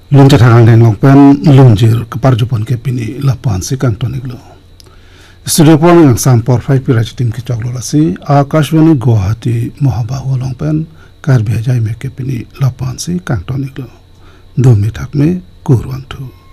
Lunja thangang deng longpen lunjir kepar jupon ke pini lapan si kang tonik lo. Studio pon yang sampor 5 piraj tim ki choklo lasi Akashvani Guwahati Mohabahu longpen kar bhejai me ke pini lapan si kang tonik lo. 2 me thak me kurwang thu.